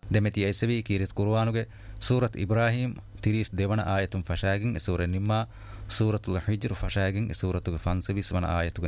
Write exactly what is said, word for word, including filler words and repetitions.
دمتي أيسبي كيرت قرآنه سورة إبراهيم تريس ديوانا آية فشاقين سورة نما سورة الحجر فشاقين سورة فانسبي سمنا آية